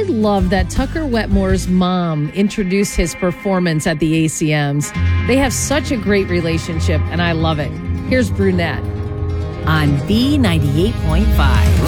love that Tucker Wetmore's mom introduced his performance at the ACMs. They have such a great relationship, and I love it. Here's Brunette on B98.5.